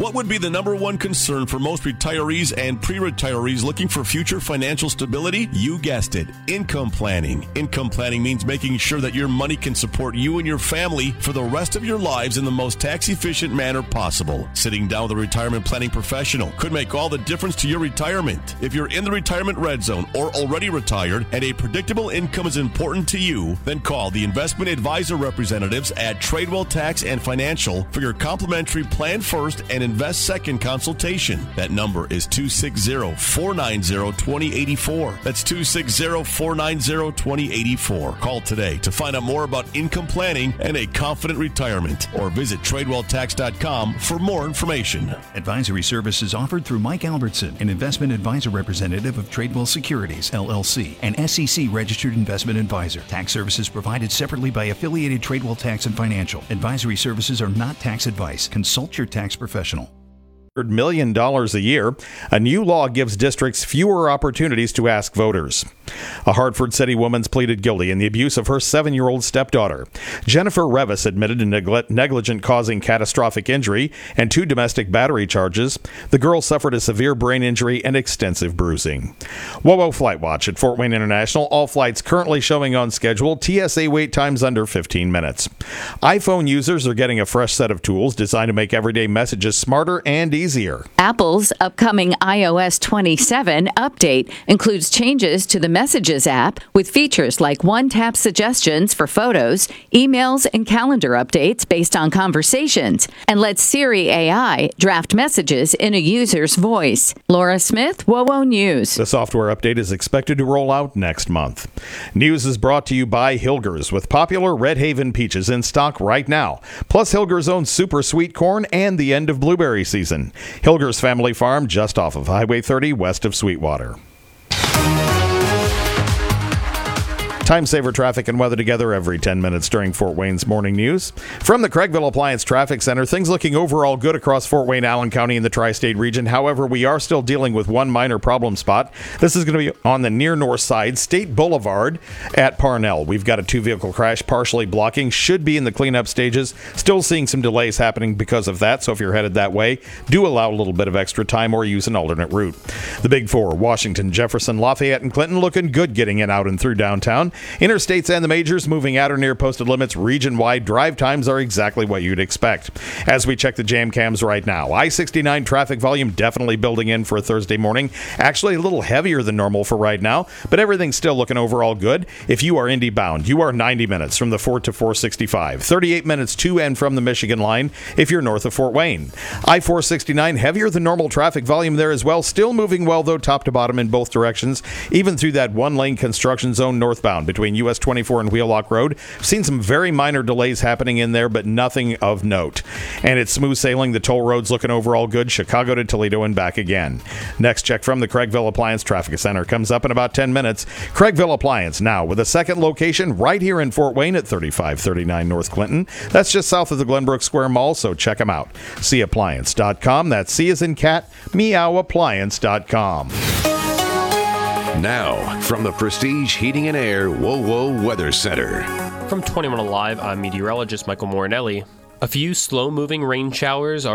What would be the number one concern for most retirees and pre-retirees looking for future financial stability? You guessed it, income planning. Income planning means making sure that your money can support you and your family for the rest of your lives in the most tax-efficient manner possible. Sitting down with a retirement planning professional could make all the difference to your retirement. If you're in the retirement red zone or already retired and a predictable income is important to you, then call the investment advisor representatives at Tradewell Tax and Financial for your complimentary Plan First and Invest Second consultation. That number is 260-490-2084. That's 260-490-2084. Call today to find out more about income planning and a confident retirement, or visit TradewellTax.com for more information. Advisory services offered through Mike Albertson, an investment advisor representative of Tradewell Securities, LLC, an SEC-registered investment advisor. Tax services provided separately by affiliated Tradewell Tax and Financial. Advisory services are not tax advice. Consult your tax professional. $100 million a year, a new law gives districts fewer opportunities to ask voters. A Hartford City woman's pleaded guilty in the abuse of her 7-year-old stepdaughter. Jennifer Revis admitted to negligent causing catastrophic injury and 2 domestic battery charges. The girl suffered a severe brain injury and extensive bruising. WOWO Flight Watch at Fort Wayne International. All flights currently showing on schedule. TSA wait times under 15 minutes. iPhone users are getting a fresh set of tools designed to make everyday messages smarter and easier. Apple's upcoming iOS 27 update includes changes to the Messages app with features like one-tap suggestions for photos, emails, and calendar updates based on conversations, and lets Siri AI draft messages in a user's voice. Laura Smith, WOWO News. The software update is expected to roll out next month. News is brought to you by Hilgers, with popular Red Haven peaches in stock right now, plus Hilgers' own super sweet corn and the end of blueberry season. Hilgers Family Farm, just off of Highway 30 west of Sweetwater. Time saver traffic and weather together every 10 minutes during Fort Wayne's morning news. From the Craigville Appliance Traffic Center, things looking overall good across Fort Wayne, Allen County, and the tri-state region. However, we are still dealing with one minor problem spot. This is going to be on the near north side, State Boulevard at Parnell. We've got a 2-vehicle crash partially blocking, should be in the cleanup stages. Still seeing some delays happening because of that, so if you're headed that way, do allow a little bit of extra time or use an alternate route. The Big Four, Washington, Jefferson, Lafayette, and Clinton looking good getting in, out, and through downtown. Interstates and the majors moving at or near posted limits. Region-wide drive times are exactly what you'd expect. As we check the jam cams right now, I-69 traffic volume definitely building in for a Thursday morning. Actually a little heavier than normal for right now, but everything's still looking overall good. If you are Indy bound, you are 90 minutes from the Fort to 465, 38 minutes to and from the Michigan line if you're north of Fort Wayne. I-469 heavier than normal traffic volume there as well. Still moving well though, top to bottom in both directions, even through that one-lane construction zone northbound between US 24 and Wheelock Road. Seen some very minor delays happening in there, but nothing of note. And it's smooth sailing. The toll road's looking overall good. Chicago to Toledo and back again. Next check from the Craigville Appliance Traffic Center comes up in about 10 minutes. Craigville Appliance now with a second location right here in Fort Wayne at 3539 North Clinton. That's just south of the Glenbrook Square Mall, so check them out. Seappliance.com. That's C as in cat, meowappliance.com. Now, from the Prestige Heating and Air WOWO Weather Center. From 21 Alive, I'm meteorologist Michael Morinelli. A few slow-moving rain showers are